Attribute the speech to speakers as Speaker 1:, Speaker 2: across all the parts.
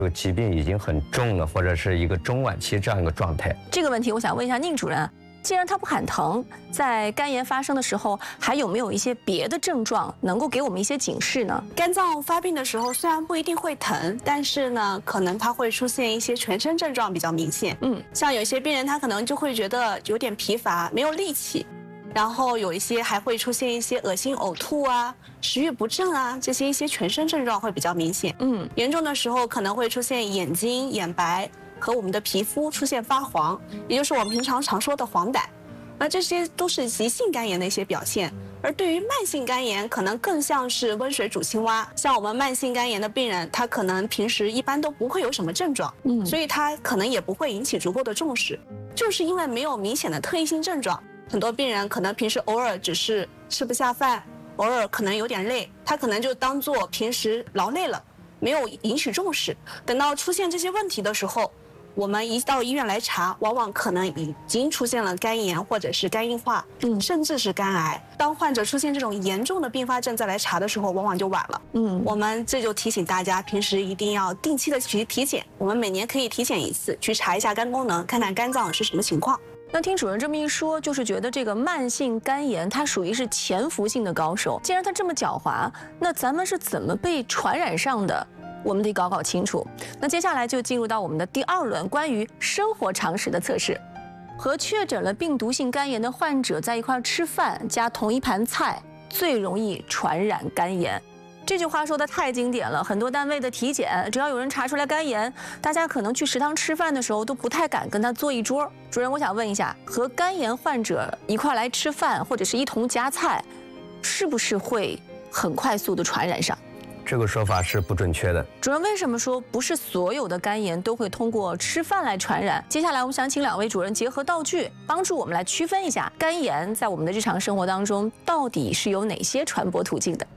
Speaker 1: 这个疾病已经很重了，或者是一个中晚期这样一个状态。
Speaker 2: 这个问题我想问一下宁主任，既然它不喊疼，在肝炎发生的时候，还有没有一些别的症状能够给我们一些警示呢？
Speaker 3: 肝脏发病的时候，虽然不一定会疼，但是呢，可能它会出现一些全身症状比较明显。像有些病人他可能就会觉得有点疲乏，没有力气，然后有一些还会出现一些恶心、呕吐啊、食欲不振啊，这些一些全身症状会比较明显。严重的时候可能会出现眼睛、眼白和我们的皮肤出现发黄，也就是我们平常常说的黄疸。那这些都是急性肝炎的一些表现。而对于慢性肝炎，可能更像是温水煮青蛙。像我们慢性肝炎的病人，他可能平时一般都不会有什么症状，所以他可能也不会引起足够的重视。就是因为没有明显的特异性症状，很多病人可能平时偶尔只是吃不下饭，偶尔可能有点累，他可能就当做平时劳累了，没有引起重视。等到出现这些问题的时候，我们一到医院来查，往往可能已经出现了肝炎或者是肝硬化，甚至是肝癌。当患者出现这种严重的并发症再来查的时候，往往就晚了。我们这就提醒大家，平时一定要定期的去体检。我们每年可以体检一次，去查一下肝功能，看看肝脏是什么情况。
Speaker 2: 那听主任这么一说，就是觉得这个慢性肝炎它属于是潜伏性的高手。既然它这么狡猾，那咱们是怎么被传染上的？我们得搞清楚。那接下来就进入到我们的第2轮关于生活常识的测试。和确诊了病毒性肝炎的患者在一块吃饭加同一盘菜，最容易传染肝炎。这句话说的太经典了，很多单位的体检，只要有人查出来肝炎，大家可能去食堂吃饭的时候都不太敢跟他坐一桌。主任，我想问一下，和肝炎患者一块来吃饭或者是一同夹菜，是不是会很快速的传染上？
Speaker 1: 这个说法是不准确的。
Speaker 2: 主任，为什么说不是所有的肝炎都会通过吃饭来传染？接下来我们想请2位主任结合道具，帮助我们来区分一下肝炎在我们的日常生活当中到底是有哪些传播途径的。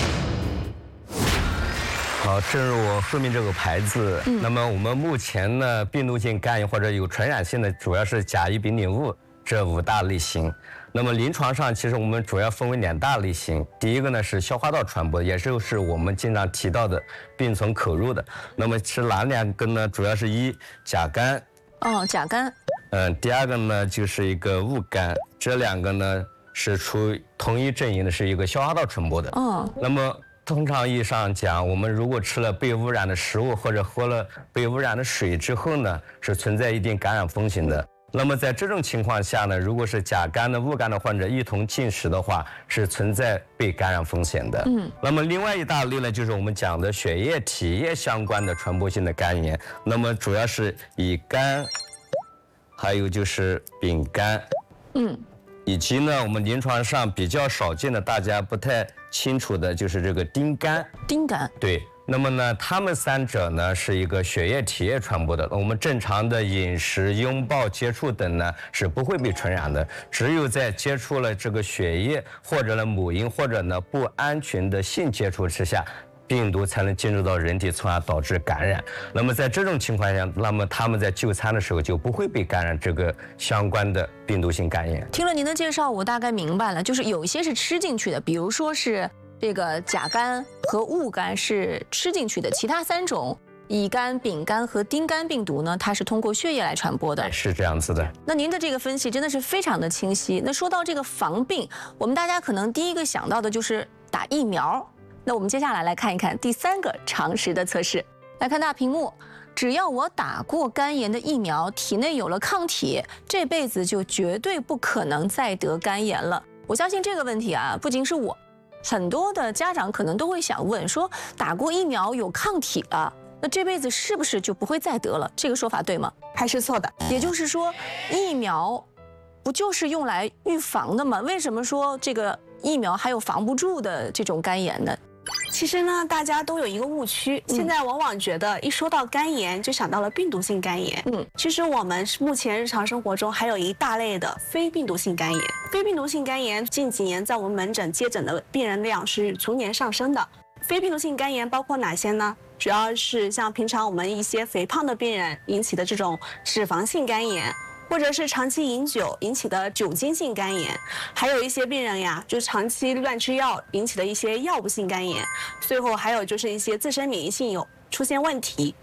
Speaker 1: 好，正如我后面这个牌子，那么我们目前呢，病毒性肝炎或者有传染性的，主要是甲乙丙丁戊这5大类型。那么临床上，其实我们主要分为2大类型。第一个呢是消化道传播，也就是我们经常提到的病从口入的。那么是哪2个呢？主要是甲肝。
Speaker 2: 甲肝。
Speaker 1: 第2个呢就是一个戊肝，这2个呢是出同一阵营的，是一个消化道传播的。那么通常意义上讲，我们如果吃了被污染的食物或者喝了被污染的水之后呢，是存在一定感染风险的。那么在这种情况下呢，如果是甲肝的、戊肝的患者一同进食的话，是存在被感染风险的。那么另外一大类呢，就是我们讲的血液、体液相关的传播性的肝炎。那么主要是乙肝，还有就是丙肝。以及呢，我们临床上比较少见的，大家不太清楚的就是这个丁肝。
Speaker 2: 丁肝。
Speaker 1: 对。那么呢，他们3者呢是一个血液、体液传播的。我们正常的饮食、拥抱、接触等呢是不会被传染的，只有在接触了这个血液或者呢母婴或者呢不安全的性接触之下，病毒才能进入到人体，从而导致感染。那么在这种情况下，那么他们在就餐的时候就不会被感染这个相关的病毒性肝炎。
Speaker 2: 听了您的介绍，我大概明白了，就是有一些是吃进去的，比如说是这个甲肝和戊肝是吃进去的，其他3种乙肝、丙肝和丁肝病毒呢，它是通过血液来传播的。
Speaker 1: 是这样子的。
Speaker 2: 那您的这个分析真的是非常的清晰。那说到这个防病，我们大家可能第一个想到的就是打疫苗。那我们接下来来看一看第3个常识的测试。来看大屏幕，只要我打过肝炎的疫苗，体内有了抗体，这辈子就绝对不可能再得肝炎了。我相信这个问题啊，不仅是我，很多的家长可能都会想问，说打过疫苗有抗体了，那这辈子是不是就不会再得了？这个说法对吗？
Speaker 3: 还是错的。
Speaker 2: 也就是说，疫苗不就是用来预防的吗？为什么说这个疫苗还有防不住的这种肝炎呢？
Speaker 3: 其实呢，大家都有一个误区，现在往往觉得一说到肝炎就想到了病毒性肝炎。其实我们目前日常生活中还有一大类的非病毒性肝炎。非病毒性肝炎近几年在我们门诊接诊的病人量是逐年上升的。非病毒性肝炎包括哪些呢？主要是像平常我们一些肥胖的病人引起的这种脂肪性肝炎，或者是长期饮酒引起的酒精性肝炎，还有一些病人呀，就是长期乱吃药引起的一些药物性肝炎，最后还有就是一些自身免疫性有出现问题，